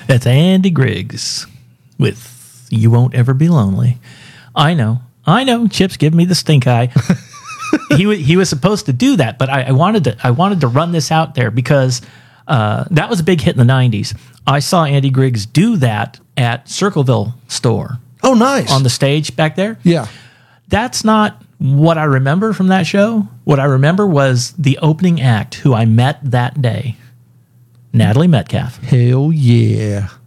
That's Andy Griggs with You Won't Ever Be Lonely. I know. Chip's giving me the stink eye. He was supposed to do that, but I wanted to run this out there because that was a big hit in the 90s. I saw Andy Griggs do that at Circleville store. Oh, nice. On the stage back there. Yeah. That's not what I remember from that show. What I remember was the opening act, who I met that day, Natalie Metcalf. Hell yeah.